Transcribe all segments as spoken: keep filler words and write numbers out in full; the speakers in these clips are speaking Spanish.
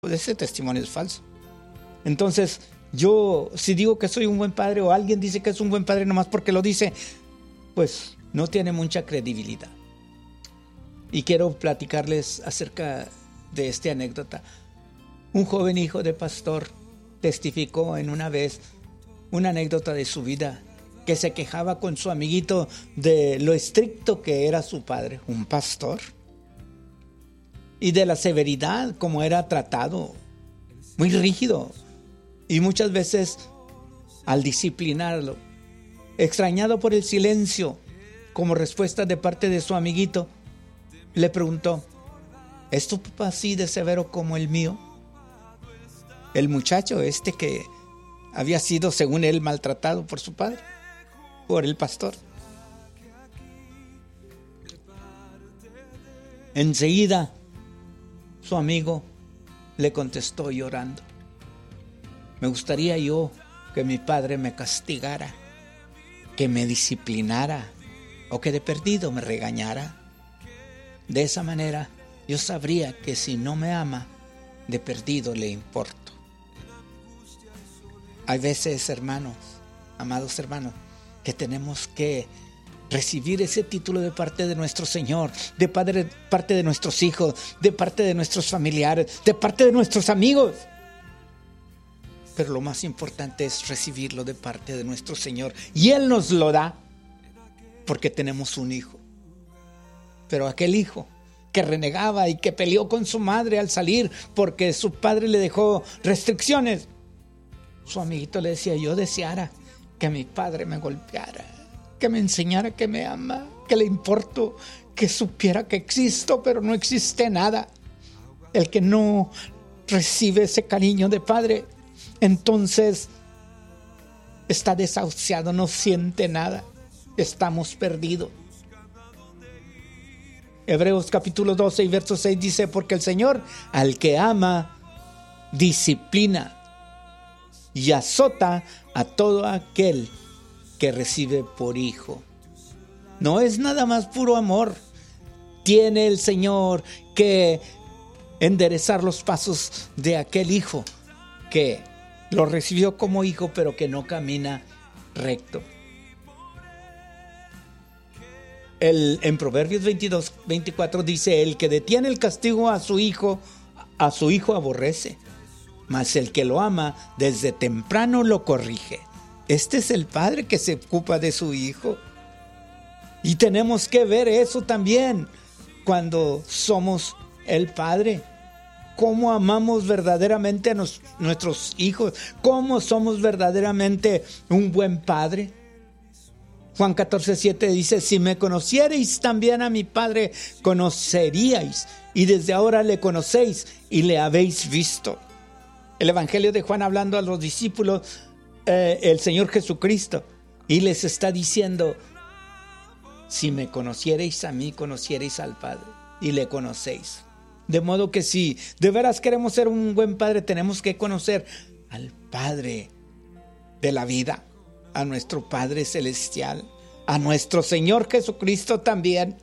pues ese testimonio es falso. Entonces, yo si digo que soy un buen padre o alguien dice que es un buen padre nomás porque lo dice, pues no tiene mucha credibilidad. Y quiero platicarles acerca de esta anécdota. Un joven hijo de pastor testificó en una vez una anécdota de su vida, que se quejaba con su amiguito de lo estricto que era su padre, un pastor, y de la severidad como era tratado, muy rígido, y muchas veces al disciplinarlo, extrañado por el silencio, como respuesta de parte de su amiguito, le preguntó: ¿es tu papá así de severo como el mío? El muchacho este que había sido, según él, maltratado por su padre, por el pastor. Enseguida, su amigo le contestó llorando: me gustaría yo que mi padre me castigara, que me disciplinara, o que de perdido me regañara. De esa manera, yo sabría que si no me ama, de perdido le importo. Hay veces, hermanos, amados hermanos, que tenemos que recibir ese título de parte de nuestro Señor, de padre, parte de nuestros hijos, de parte de nuestros familiares, de parte de nuestros amigos. Pero lo más importante es recibirlo de parte de nuestro Señor. Y Él nos lo da porque tenemos un hijo. Pero aquel hijo que renegaba y que peleó con su madre al salir porque su padre le dejó restricciones, su amiguito le decía: yo deseara que mi padre me golpeara, que me enseñara que me ama, que le importo, que supiera que existo, pero no existe nada. El que no recibe ese cariño de padre, entonces está desahuciado, no siente nada. Estamos perdidos. Hebreos capítulo doce y verso seis dice: porque el Señor al que ama disciplina y azota a todo aquel que recibe por hijo. No es nada más puro amor. Tiene el Señor que enderezar los pasos de aquel hijo que lo recibió como hijo, pero que no camina recto. El, en Proverbios veintidós, veinticuatro dice: el que detiene el castigo a su hijo, a su hijo aborrece, mas el que lo ama desde temprano lo corrige. Este es el padre que se ocupa de su hijo. Y tenemos que ver eso también cuando somos el padre. Cómo amamos verdaderamente a nos, nuestros hijos. Cómo somos verdaderamente un buen padre. Juan catorce, siete dice: si me conocierais también a mi Padre, conoceríais, y desde ahora le conocéis y le habéis visto. El Evangelio de Juan, hablando a los discípulos, eh, el Señor Jesucristo, y les está diciendo: si me conocierais a mí, conocierais al Padre, y le conocéis. De modo que si de veras queremos ser un buen padre, tenemos que conocer al Padre de la vida, a nuestro Padre Celestial, a nuestro Señor Jesucristo también.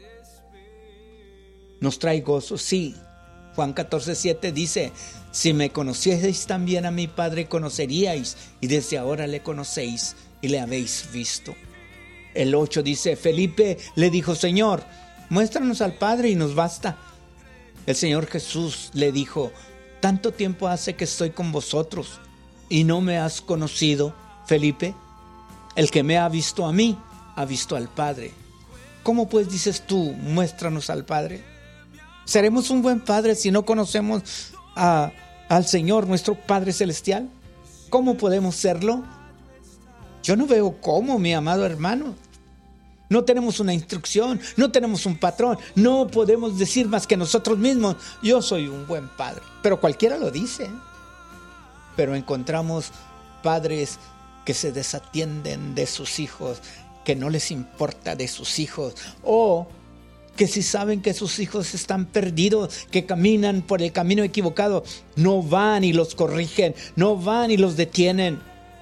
Nos trae gozo, sí. Juan catorce, siete dice: si me conocieseis también a mi Padre, conoceríais, y desde ahora le conocéis y le habéis visto. El ocho dice: Felipe le dijo: Señor, muéstranos al Padre y nos basta. El Señor Jesús le dijo: tanto tiempo hace que estoy con vosotros y no me has conocido, Felipe. El que me ha visto a mí, ha visto al Padre. ¿Cómo pues dices tú: muéstranos al Padre? ¿Seremos un buen padre si no conocemos a, al Señor, nuestro Padre Celestial? ¿Cómo podemos serlo? Yo no veo cómo, mi amado hermano. No tenemos una instrucción, no tenemos un patrón, no podemos decir más que nosotros mismos: yo soy un buen padre. Pero cualquiera lo dice. Pero encontramos padres que se desatienden de sus hijos, que no les importa de sus hijos, o que si saben que sus hijos están perdidos, que caminan por el camino equivocado, no van y los corrigen, no van y los detienen.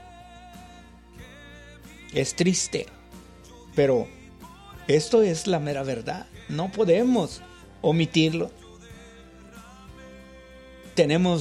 Es triste, pero esto es la mera verdad. No podemos omitirlo. tenemos